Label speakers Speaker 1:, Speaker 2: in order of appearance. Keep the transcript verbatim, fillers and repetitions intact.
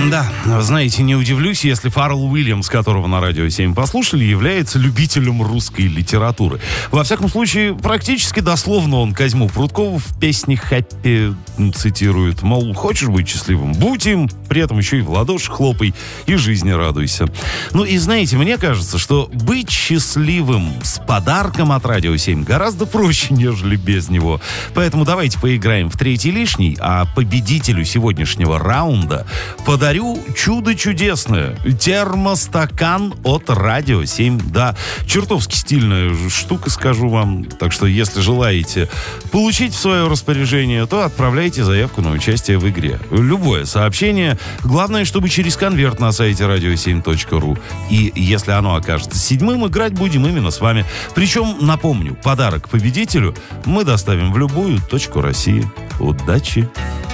Speaker 1: Да, знаете, не удивлюсь, если Фаррелл Уильямс, которого на Радио семь послушали, является любителем русской литературы. Во всяком случае, практически дословно он Козьму Прудкову в песне «Хэппи» цитирует. Мол, хочешь быть счастливым? Будь им, при этом еще и в ладоши хлопай, и жизни радуйся. Ну и знаете, мне кажется, что быть счастливым с подарком от Радио семь гораздо проще, нежели без него. Поэтому давайте поиграем в третий лишний, а победителю сегодняшнего раунда подарю чудо чудесное. Термостакан от Радио семь. Да, чертовски стильная штука, скажу вам. Так что, если желаете получить в свое распоряжение, то отправляйте заявку на участие в игре. Любое сообщение. Главное, чтобы через конверт на сайте радио семь точка ру. И если оно окажется седьмым, играть будем именно с вами. Причем, напомню, подарок победителю мы доставим в любую точку России. Удачи!